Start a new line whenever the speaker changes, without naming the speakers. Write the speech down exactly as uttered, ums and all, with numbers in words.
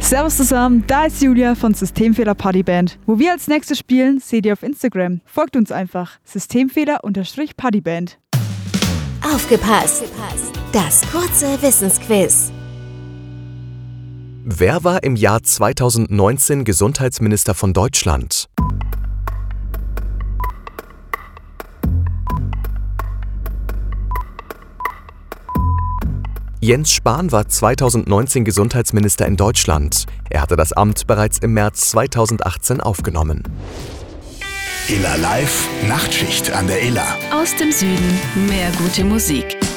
Servus zusammen, da ist Julia von Systemfehler Partyband. Wo wir als nächstes spielen, seht ihr auf Instagram. Folgt uns einfach, Systemfehler-Partyband.
Aufgepasst! Das kurze Wissensquiz.
Wer war im Jahr zweitausendneunzehn Gesundheitsminister von Deutschland? Jens Spahn war zweitausendneunzehn Gesundheitsminister in Deutschland. Er hatte das Amt bereits im März zweitausendachtzehn aufgenommen.
Illa Live, Nachtschicht an der Illa.
Aus dem Süden mehr gute Musik.